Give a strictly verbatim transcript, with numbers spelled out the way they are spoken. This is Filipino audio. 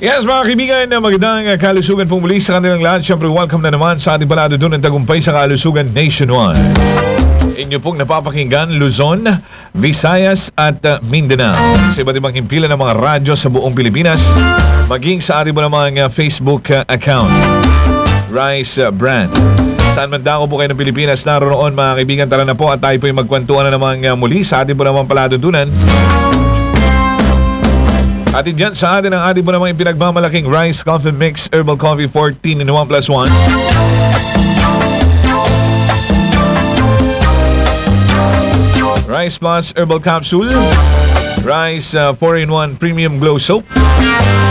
Yes, mga kaibigan, magandang kalusugan pong muli sa kanilang lahat. Siyempre, welcome na naman sa ating palado doon ng tagumpay sa kalusugan nationwide. Inyo pong napapakinggan Luzon, Visayas at uh, Mindanao. Sa iba't ibang himpilan ng mga radyo sa buong Pilipinas, maging sa ating po namang uh, Facebook uh, account, Rice uh, Brand. Saan man dako po kayo ng Pilipinas naroon, mga kaibigan, tara na po at tayo po yung magkwentuhan na naman uh, muli sa ating po namang paladudunan. At dyan sa atin ang ating po namang pinagmamalaking Rice Coffee Mix Herbal Coffee fourteen in one plus one. Rice Plus Herbal Capsule, Rice uh, four in one Premium Glow Soap,